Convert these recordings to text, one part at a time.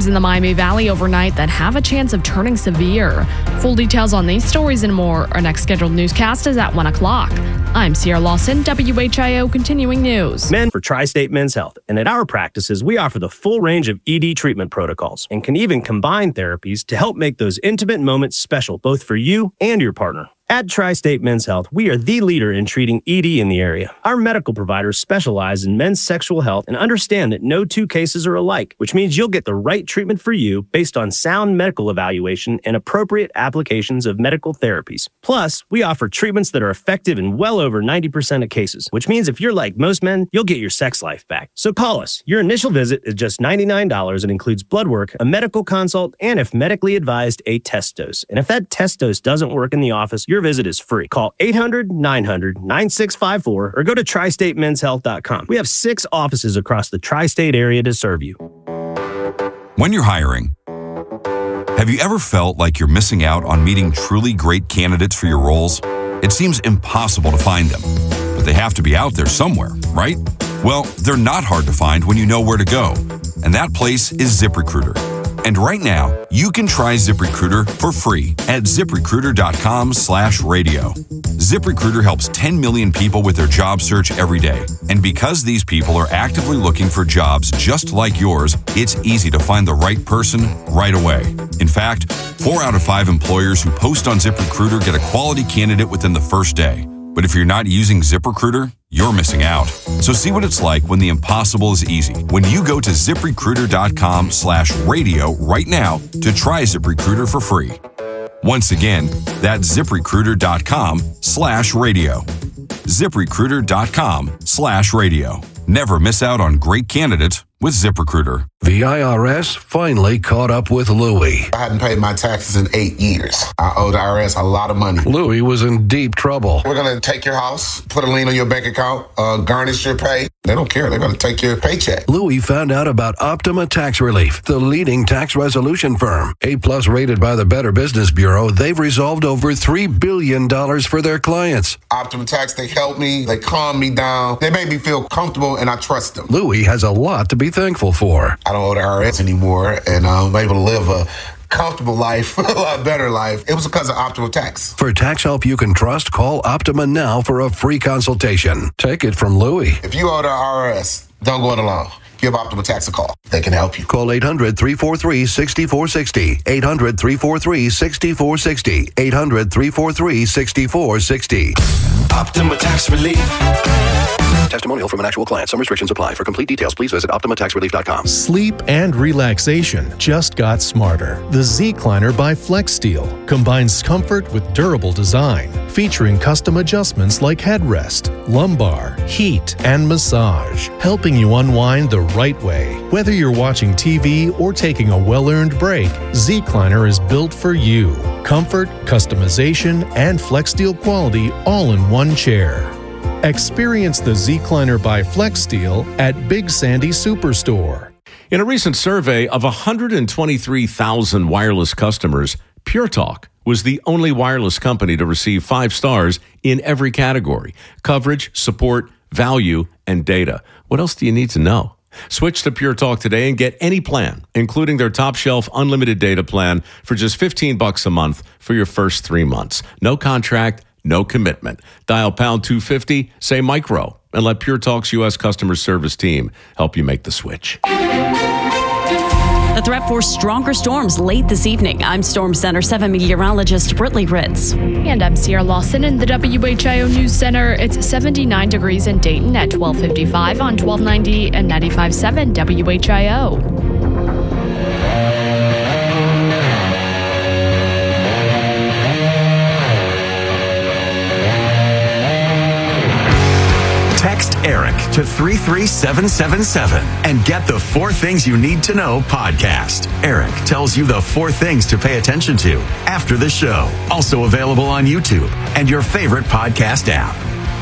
in the Miami Valley overnight that have a chance of turning severe. Full details on these stories and more. Our next scheduled newscast is at 1 o'clock. I'm Sierra Lawson, WHIO Continuing News. Men for Tri-State Men's Health. And at our practices, we offer the full range of ED treatment protocols and can even combine therapies to help make those intimate moments special, both for you and your partner. At Tri-State Men's Health, we are the leader in treating ED in the area. Our medical providers specialize in men's sexual health and understand that no two cases are alike, which means you'll get the right treatment for you based on sound medical evaluation and appropriate applications of medical therapies. Plus, we offer treatments that are effective in well over 90% of cases, which means if you're like most men, you'll get your sex life back. So call us. Your initial visit is just $99 and includes blood work, a medical consult, and if medically advised, a test dose. And if that test dose doesn't work in the office, your visit is free. Call 800-900-9654 or go to tristatemenshealth.com. We have 6 offices across the tri-state area to serve you. When you're hiring, have you ever felt like you're missing out on meeting truly great candidates for your roles? It seems impossible to find them, but they have to be out there somewhere, right? Well, they're not hard to find when you know where to go, and that place is ZipRecruiter. And right now, you can try ZipRecruiter for free at ZipRecruiter.com/radio. ZipRecruiter helps 10 million people with their job search every day. And because these people are actively looking for jobs just like yours, it's easy to find the right person right away. In fact, 4 out of 5 employers who post on ZipRecruiter get a quality candidate within the first day. But if you're not using ZipRecruiter, you're missing out. So see what it's like when the impossible is easy. When you go to ZipRecruiter.com/radio right now to try ZipRecruiter for free. Once again, that's ZipRecruiter.com/radio. ZipRecruiter.com/radio. Never miss out on great candidates with ZipRecruiter. The IRS finally caught up with Louie. I hadn't paid my taxes in 8 years. I owed the IRS a lot of money. Louie was in deep trouble. We're going to take your house, put a lien on your bank account, garnish your pay. They don't care. They're going to take your paycheck. Louie found out about Optima Tax Relief, the leading tax resolution firm. A+ rated by the Better Business Bureau, they've resolved over $3 billion for their clients. Optima Tax, they helped me. They calmed me down. They made me feel comfortable, and I trust them. Louie has a lot to be thankful for. I don't owe the IRS anymore, and I'm able to live a comfortable life, a lot better life. It was because of Optima Tax. For tax help you can trust, call Optima now for a free consultation. Take it from Louie. If you owe the IRS, don't go it alone. Give Optima Tax a call. They can help you. Call 800-343-6460. 800-343-6460. 800-343-6460. Optima Tax Relief. Testimonial from an actual client. Some restrictions apply. For complete details, please visit OptimaTaxRelief.com. Sleep and relaxation just got smarter. The Zecliner by FlexSteel combines comfort with durable design, featuring custom adjustments like headrest, lumbar, heat, and massage, helping you unwind the right way. Whether you're watching TV or taking a well-earned break, Zecliner is built for you. Comfort, customization, and FlexSteel quality all in one chair. Experience the Zecliner by FlexSteel at Big Sandy Superstore. In a recent survey of 123,000 wireless customers, Pure Talk was the only wireless company to receive 5 stars in every category: coverage, support, value, and data. What else do you need to know? Switch to Pure Talk today and get any plan, including their top shelf unlimited data plan for just $15 a month for your first 3 months. No contract, no commitment. Dial pound 250, say micro, and let Pure Talk's U.S. customer service team help you make the switch. The threat for stronger storms late this evening. I'm Storm Center 7 meteorologist Brittany Ritz. And I'm Sierra Lawson in the WHIO News Center. It's 79 degrees in Dayton at 12:55 on 1290 and 95.7 WHIO. Text Eric to 33777 and get the 4 Things You Need to Know podcast. Eric tells you the 4 things to pay attention to after the show. Also available on YouTube and your favorite podcast app.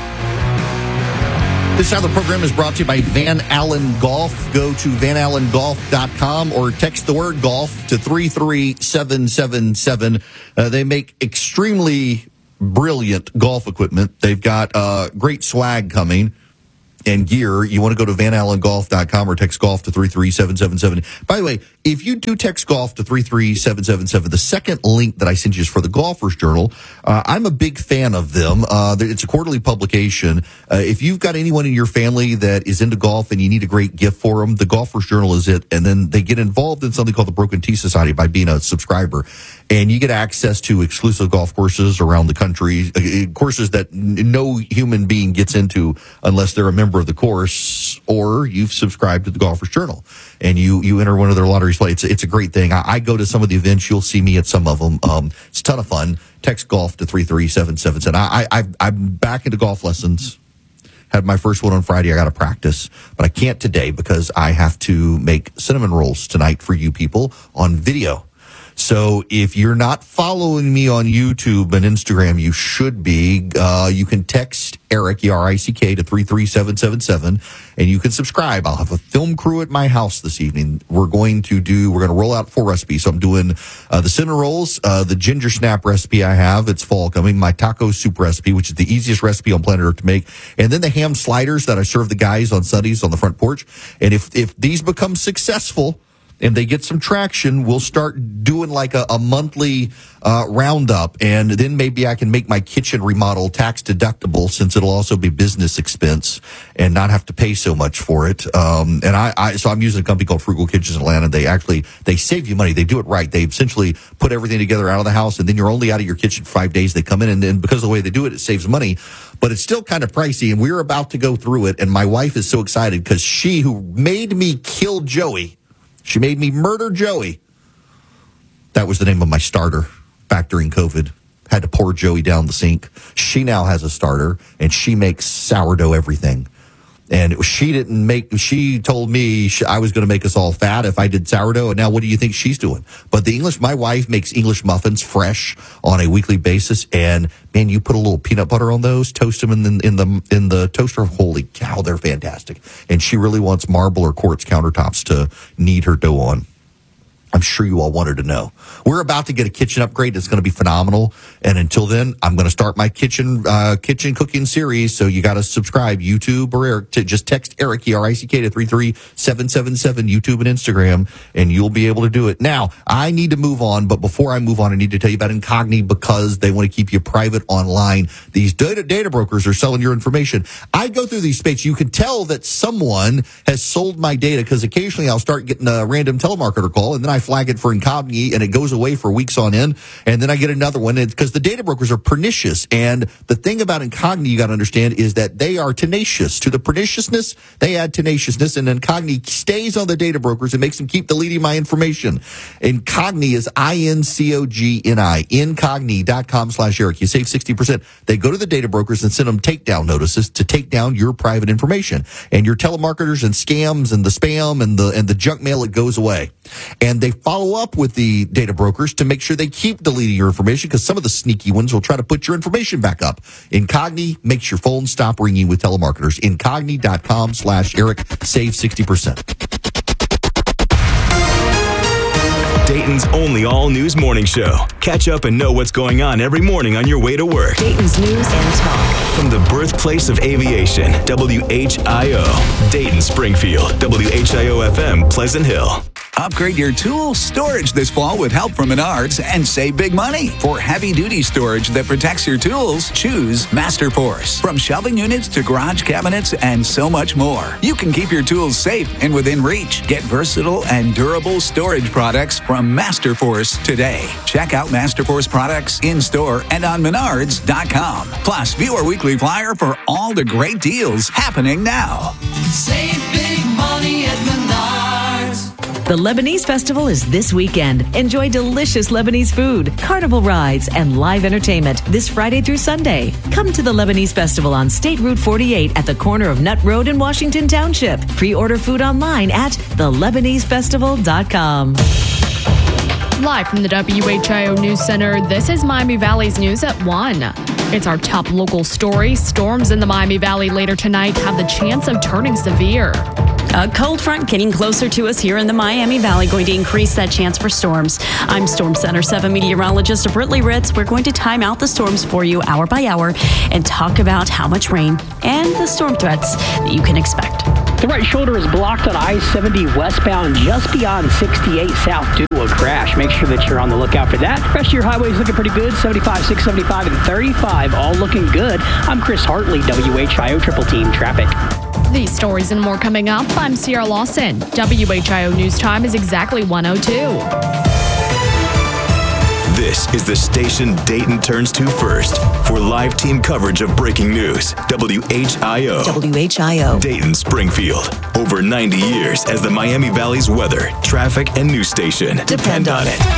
This hour of the program is brought to you by Van Allen Golf. Go to vanallengolf.com or text the word golf to 33777. They make extremely brilliant golf equipment. They've got great swag coming. and gear, you want to go to vanallengolf.com or text golf to 33777. By the way, if you do text golf to 33777, the second link that I sent you is for the Golfer's Journal. I'm a big fan of them. It's a quarterly publication. If you've got anyone in your family that is into golf and you need a great gift for them, the Golfer's Journal is it. And then they get involved in something called the Broken Tee Society by being a subscriber. And you get access to exclusive golf courses around the country, courses that no human being gets into unless they're a member of the course or you've subscribed to the Golfer's Journal and you enter one of their lotteries play. It's a great thing. I go to some of the events. You'll see me at some of them. It's a ton of fun. Text golf to 33777. I'm back into golf lessons. Had my first one on Friday. I got to practice, but I can't today because I have to make cinnamon rolls tonight for you people on video. So if you're not following me on YouTube and Instagram, you should be. You can text Eric, E-R-I-C-K, to 33777, and you can subscribe. I'll have a film crew at my house this evening. We're going to roll out 4 recipes. So I'm doing the cinnamon rolls, the ginger snap recipe I have. It's fall coming. My taco soup recipe, which is the easiest recipe on planet Earth to make. And then the ham sliders that I serve the guys on Sundays on the front porch. And if these become successful, and they get some traction, we'll start doing like a monthly roundup, and then maybe I can make my kitchen remodel tax deductible since it'll also be business expense and not have to pay so much for it. So I'm using a company called Frugal Kitchens in Atlanta. They save you money. They do it right. They essentially put everything together out of the house, and then you're only out of your kitchen for 5 days. They come in, and because of the way they do it, it saves money. But it's still kind of pricey, and we're about to go through it, and my wife is so excited because she, who made me kill Joey, she made me murder Joey. That was the name of my starter back during COVID. Had to pour Joey down the sink. She now has a starter, and she makes sourdough everything. And she told me I was going to make us all fat if I did sourdough. And now what do you think she's doing? But my wife makes English muffins fresh on a weekly basis. And man, you put a little peanut butter on those, toast them in the toaster. Holy cow, they're fantastic. And she really wants marble or quartz countertops to knead her dough on. I'm sure you all wanted to know. We're about to get a kitchen upgrade. It's going to be phenomenal. And until then, I'm going to start my kitchen cooking series. So you got to subscribe, YouTube or Eric, to just text Eric, E-R-I-C-K, to 33777, YouTube and Instagram, and you'll be able to do it. Now, I need to move on, but before I move on, I need to tell you about Incogni because they want to keep you private online. These data brokers are selling your information. I go through these spaces. You can tell that someone has sold my data because occasionally I'll start getting a random telemarketer call, and then I flag it for Incogni, and it goes away for weeks on end, and then I get another one because the data brokers are pernicious. And the thing about Incogni you got to understand is that they are tenacious. To the perniciousness, they add tenaciousness, and Incogni stays on the data brokers and makes them keep deleting my information. Incogni is I-N-C-O-G-N-I, incogni.com/Eric. You save 60%. They go to the data brokers and send them takedown notices to take down your private information. And your telemarketers and scams and the spam and the junk mail, it goes away. And they follow up with the data brokers to make sure they keep deleting your information because some of the sneaky ones will try to put your information back up. Incogni makes your phone stop ringing with telemarketers. Incogni.com/Eric. Save 60%. Dayton's only all-news morning show. Catch up and know what's going on every morning on your way to work. Dayton's News and Talk. From the birthplace of aviation, WHIO. Dayton, Springfield, WHIO-FM, Pleasant Hill. Upgrade your tool storage this fall with help from Menards and save big money. For heavy-duty storage that protects your tools, choose MasterForce. From shelving units to garage cabinets and so much more, you can keep your tools safe and within reach. Get versatile and durable storage products from MasterForce today. Check out MasterForce products in-store and on Menards.com. Plus, view our weekly flyer for all the great deals happening now. Save big money at Menards. The Lebanese Festival is this weekend. Enjoy delicious Lebanese food, carnival rides, and live entertainment this Friday through Sunday. Come to the Lebanese Festival on State Route 48 at the corner of Nutt Road in Washington Township. Pre-order food online at thelebanesefestival.com. Live from the WHIO News Center, this is Miami Valley's News at 1. It's our top local story. Storms in the Miami Valley later tonight have the chance of turning severe. A cold front getting closer to us here in the Miami Valley, going to increase that chance for storms. I'm Storm Center 7 meteorologist Brittany Ritz. We're going to time out the storms for you hour by hour and talk about how much rain and the storm threats that you can expect. The right shoulder is blocked on I-70 westbound just beyond 68 south due to a crash. Make sure that you're on the lookout for that. The rest of your highways looking pretty good. 75, 675, and 35 all looking good. I'm Chris Hartley, WHIO Triple Team Traffic. These stories and more coming up. I'm Sierra Lawson. WHIO News Time is exactly 1:02. This is the station Dayton turns to first for live team coverage of breaking news. WHIO. WHIO. Dayton Springfield. Over 90 years as the Miami Valley's weather, traffic, and news station. Depend on it.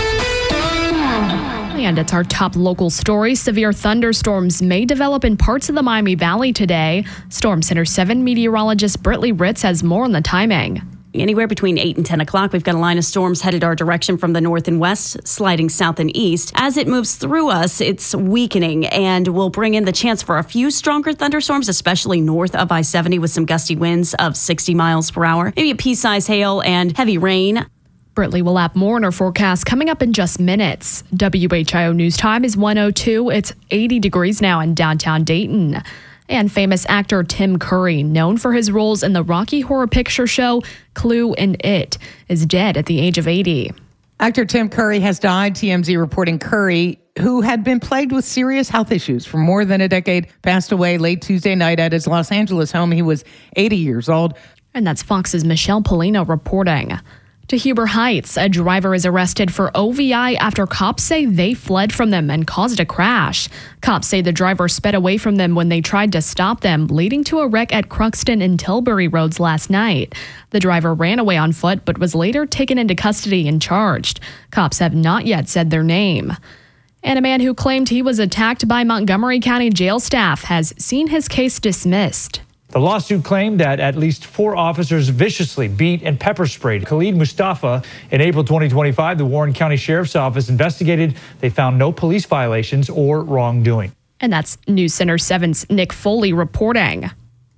And it's our top local story. Severe thunderstorms may develop in parts of the Miami Valley today. Storm Center 7 meteorologist Brittany Ritz has more on the timing. Anywhere between 8 and 10 o'clock, we've got a line of storms headed our direction from the north and west, sliding south and east. As it moves through us, it's weakening and will bring in the chance for a few stronger thunderstorms, especially north of I-70 with some gusty winds of 60 miles per hour. Maybe a pea-sized hail and heavy rain. Brittany will have more in her forecast coming up in just minutes. WHIO News Time is 1:02. It's 80 degrees now in downtown Dayton. And famous actor Tim Curry, known for his roles in the Rocky Horror Picture Show, Clue, and It, is dead at the age of 80. Actor Tim Curry has died. TMZ reporting Curry, who had been plagued with serious health issues for more than a decade, passed away late Tuesday night at his Los Angeles home. He was 80 years old. And that's Fox's Michelle Polino reporting. To Huber Heights, a driver is arrested for OVI after cops say they fled from them and caused a crash. Cops say the driver sped away from them when they tried to stop them, leading to a wreck at Cruxton and Tilbury roads last night. The driver ran away on foot but was later taken into custody and charged. Cops have not yet said their name. And a man who claimed he was attacked by Montgomery County jail staff has seen his case dismissed. The lawsuit claimed that at least 4 officers viciously beat and pepper sprayed Khalid Mustafa. In April 2025, the Warren County Sheriff's Office investigated. They found no police violations or wrongdoing. And that's News Center 7's Nick Foley reporting.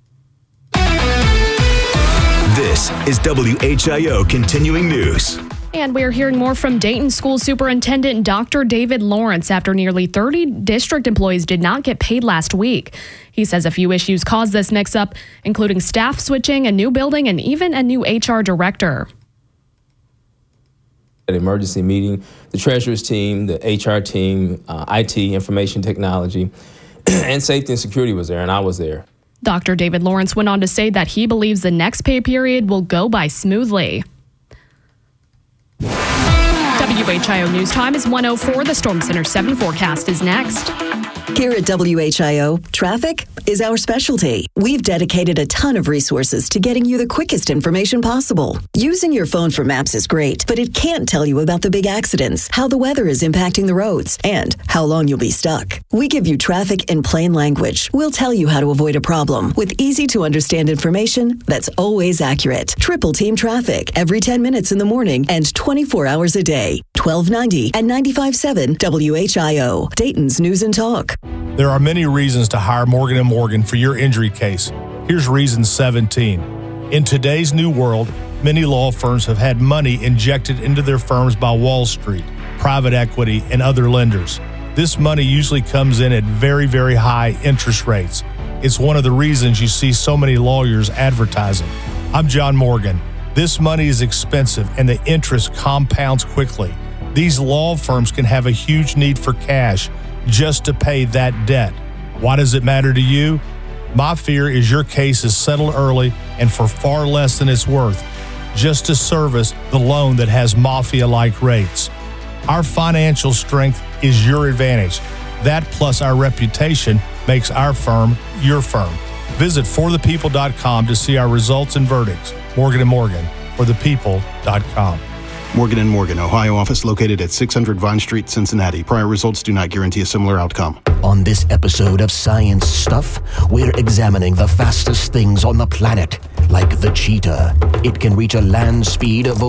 This is WHIO Continuing News. And we're hearing more from Dayton School Superintendent Dr. David Lawrence after nearly 30 district employees did not get paid last week. He says a few issues caused this mix-up, including staff switching, a new building, and even a new HR director. An emergency meeting, the treasurer's team, the HR team, IT, information technology, and safety and security was there, and I was there. Dr. David Lawrence went on to say that he believes the next pay period will go by smoothly. WHIO News Time is 1:04. The Storm Center 7 forecast is next. Here at WHIO, traffic is our specialty. We've dedicated a ton of resources to getting you the quickest information possible. Using your phone for maps is great, but it can't tell you about the big accidents, how the weather is impacting the roads, and how long you'll be stuck. We give you traffic in plain language. We'll tell you how to avoid a problem with easy-to-understand information that's always accurate. Triple Team Traffic every 10 minutes in the morning and 24 hours a day. 1290 and 95.7 WHIO, Dayton's News and Talk. There are many reasons to hire Morgan & Morgan for your injury case. Here's reason 17. In today's new world, many law firms have had money injected into their firms by Wall Street, private equity, and other lenders. This money usually comes in at very, very high interest rates. It's one of the reasons you see so many lawyers advertising. I'm John Morgan. This money is expensive and the interest compounds quickly. These law firms can have a huge need for cash just to pay that debt. Why does it matter to you? My fear is your case is settled early and for far less than it's worth, just to service the loan that has mafia-like rates. Our financial strength is your advantage. That plus our reputation makes our firm your firm. Visit forthepeople.com to see our results and verdicts. Morgan & Morgan, forthepeople.com. Morgan & Morgan, Ohio office located at 600 Vine Street, Cincinnati. Prior results do not guarantee a similar outcome. On this episode of Science Stuff, we're examining the fastest things on the planet, like the cheetah. It can reach a land speed of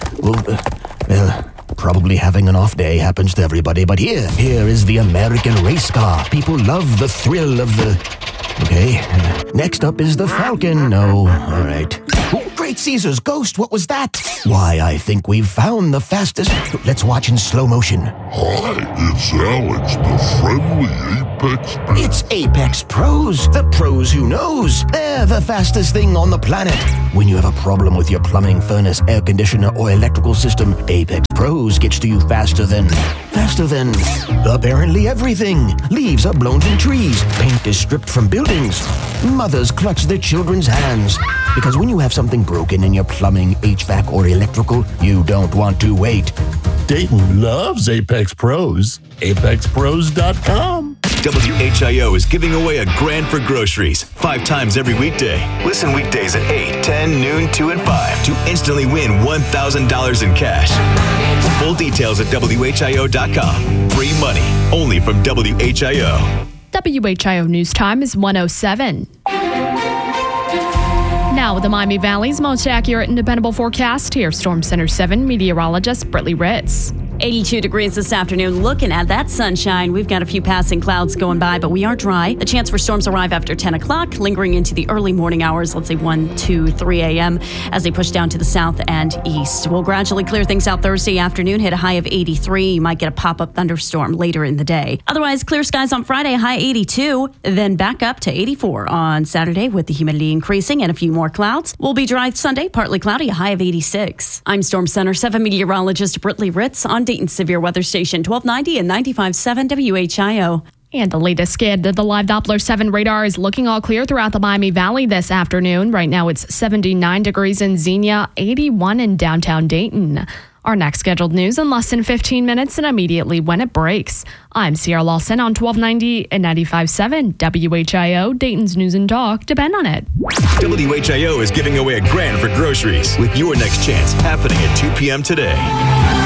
probably having an off day happens to everybody, but here is the American race car. People love the thrill of the Okay. Next up is the Falcon. No. All right. Oh, Great Caesar's ghost. What was that? Why, I think we've found the fastest. Let's watch in slow motion. Hi, it's Alex, the friendly Apex Pro. It's Apex Pros. The pros who knows. They're the fastest thing on the planet. When you have a problem with your plumbing, furnace, air conditioner, or electrical system, Apex Pros gets to you faster than apparently everything. Leaves are blown from trees. Paint is stripped from buildings. Mothers clutch their children's hands. Because when you have something broken in your plumbing, HVAC, or electrical, you don't want to wait. Dayton loves Apex Pros. ApexPros.com. WHIO is giving away $1,000 for groceries 5 times every weekday. Listen weekdays at 8, 10, noon, 2, and 5 to instantly win $1,000 in cash. Full details at WHIO.com. Free money only from WHIO. WHIO News Time is 1:07. Now with the Miami Valley's most accurate and dependable forecast, here's Storm Center 7 meteorologist Brittany Ritz. 82 degrees this afternoon. Looking at that sunshine, we've got a few passing clouds going by, but we are dry. The chance for storms arrive after 10 o'clock, lingering into the early morning hours, let's say 1, 2, 3 a.m., as they push down to the south and east. We'll gradually clear things out Thursday afternoon, hit a high of 83. You might get a pop-up thunderstorm later in the day. Otherwise, clear skies on Friday, high 82, then back up to 84 on Saturday with the humidity increasing and a few more clouds. We'll be dry Sunday, partly cloudy, a high of 86. I'm Storm Center 7 meteorologist Brittany Ritz on Dayton's Severe Weather Station 1290 and 95.7 WHIO. And the latest skid to the live Doppler 7 radar is looking all clear throughout the Miami Valley this afternoon. Right now it's 79 degrees in Xenia, 81 in downtown Dayton. Our next scheduled news in less than 15 minutes and immediately when it breaks. I'm Sierra Lawson on 1290 and 95.7 WHIO, Dayton's News and Talk. Depend on it. WHIO is giving away $1,000 for groceries with your next chance happening at 2 p.m. today.